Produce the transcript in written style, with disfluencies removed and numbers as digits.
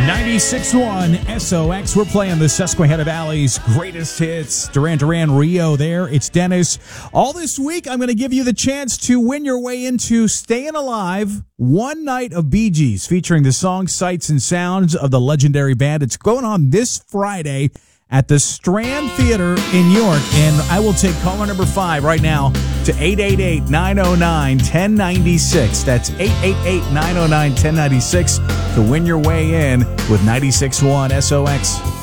96.1 SOX. We're playing the Susquehanna Valley's greatest hits. Duran Duran, Rio there. It's Dennis. All this week, I'm going to give you the chance to win your way into Staying Alive, one night of Bee Gees, featuring the songs, sights, and sounds of the legendary band. It's going on this Friday at the Strand Theater in York. And I will take caller number 5 right now to 888-909-1096. That's 888-909-1096 to win your way in with 96.1 SOX.